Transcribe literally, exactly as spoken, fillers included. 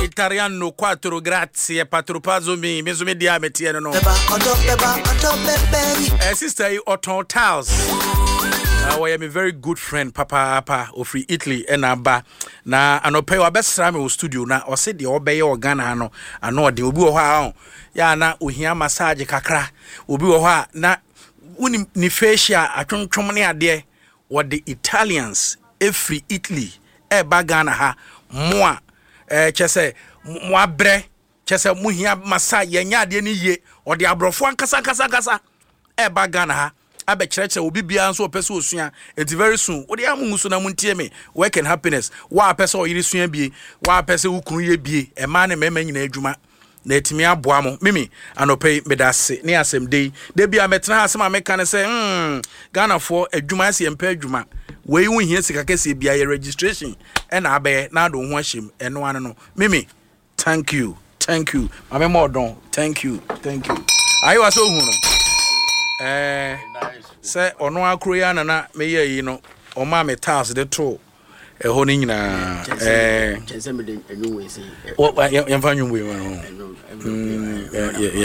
Italiano quattro grazie patropazzo mi meso me dia metieno no. Eh sister Otto Tiles. Uh, I am a very good friend papa papa of free Italy and aba na anope wa besra me studio na o se de obeye organa no ano de obi wo ha ya na ohia massage kakra obi wo ha na uni ni facial atwontwom ne ade wo the Italians every Italy e bagana ha moa eh chese mo abre chese mo hia massage yenya ade ni ye o de abrofo ankasa kasa kasa e bagana ha abe chreche obi bia nso opese osua it very soon odi amu so na muntie me work and happiness wa apese oyiri sua bie wa apese ukunu ye bie e ma ne mema nyina adwuma na etimi aboa mo mimi anope medase ne asem dei de bia metena asem ameka ne se hmm Ghana for adwuma ase empa adwuma we wu hia sika kese bia ye registration e na abe na do ho ahyem eno ane no mimi thank you thank you mame modon thank you thank you ayi wa so hu no eh say ono akro ya na me ye yi no o ma me task de to e ho ni nyina eh chese me de enwu we say o yemfa nwum we no